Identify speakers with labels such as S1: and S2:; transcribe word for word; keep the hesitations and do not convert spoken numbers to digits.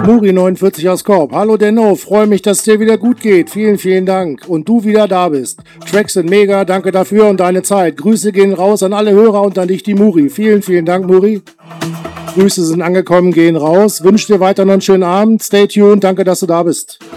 S1: Muri neunundvierzig aus Korb. Hallo Denno, freue mich, dass es dir wieder gut geht. Vielen, vielen Dank. Und du wieder da bist. Tracks sind mega, danke dafür und deine Zeit. Grüße gehen raus an alle Hörer und an dich, die Muri. Vielen, vielen Dank, Muri. Grüße sind angekommen, gehen raus. Wünsche dir weiter noch einen schönen Abend. Stay tuned, danke, dass du da bist.